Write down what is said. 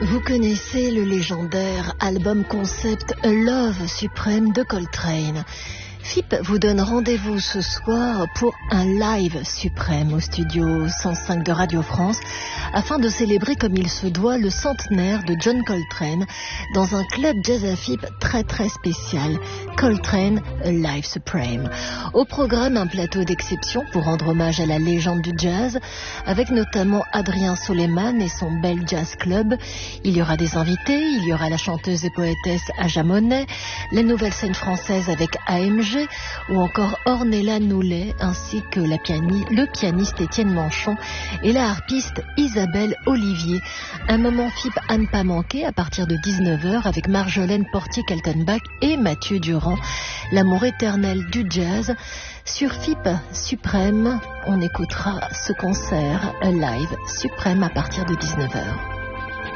Vous connaissez le légendaire album concept A Love Supreme de Coltrane. FIP vous donne rendez-vous ce soir pour un live suprême au studio 105 de Radio France afin de célébrer comme il se doit le centenaire de John Coltrane dans un club jazz à FIP très très spécial, Coltrane A Live Supreme. Au programme, un plateau d'exception pour rendre hommage à la légende du jazz avec notamment Adrien Soleiman et son Bell Jazz Club. Il y aura des invités, il y aura la chanteuse et poétesse Aja Monet, la nouvelle scène française avec AMG ou encore Ornella Noulet ainsi que le pianiste Étienne Manchon et la harpiste Isabelle Olivier. Un moment FIP à ne pas manquer à partir de 19h avec Marjolaine Portier-Kaltenbach et Mathieu Durand. L'amour éternel du jazz. Sur FIP Suprême, on écoutera ce concert live suprême à partir de 19h.